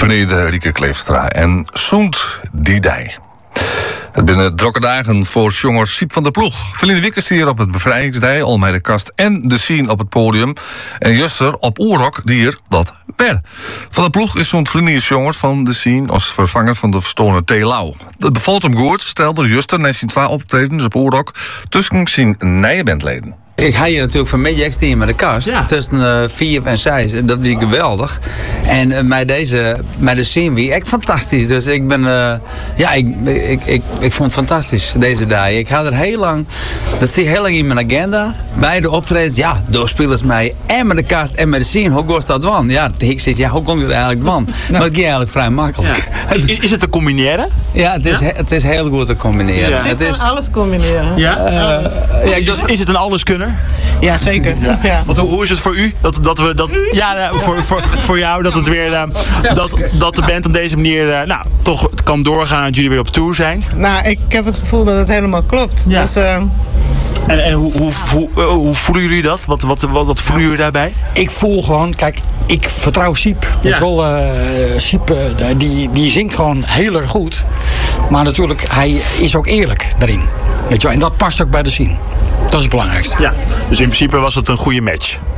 Verleden Rieke Kleefstra en Soent Didij. Het binnen drokke dagen voor jongens Siep van der Ploeg. Verleden Wikkers hier op het Bevrijdingsdij, Almere de Kast en de Scene op het podium. En Juster op Oerok die hier dat werd. Van der Ploeg is zo'n vriendingsjongens van de Scene als vervanger van de verstoorne Telau. Het bevalt hem goed, stelde Juster na zijn 2 optredens op Oerok tussen zijn nieuwe bandleden. Ik ga hier natuurlijk van Midjax team met de Kast. Ja. Tussen 4 en 6. Dat is geweldig. En met de scene wie echt fantastisch. Dus ik ben... ik vond het fantastisch deze dagen. Ik ga er heel lang... Dat zit heel lang in mijn agenda. Bij de optredens, ja, door spelers mij en met de Kast en met de scene. Hoe goes dat van? Ja, ik zeg, ja, hoe komt het eigenlijk van? Maar het gaat eigenlijk vrij makkelijk. Ja. Is het te combineren? Ja, het is heel goed te combineren. Ja. Het is alles combineren. Ja? Is het een alleskunner? Ja, zeker. Ja. Ja. Want hoe is het voor u? Voor jou dat het weer dat de band op deze manier toch kan doorgaan dat jullie weer op tour zijn? Nou, ik heb het gevoel dat het helemaal klopt. Ja. Dus, en hoe voelen jullie dat? Wat voelen jullie daarbij? Ik voel gewoon, kijk, ik vertrouw Siep. Siep die zingt gewoon heel erg goed. Maar natuurlijk, hij is ook eerlijk daarin. Weet je wel? En dat past ook bij de scene. Dat is het belangrijkste. Ja, dus in principe was het een goede match.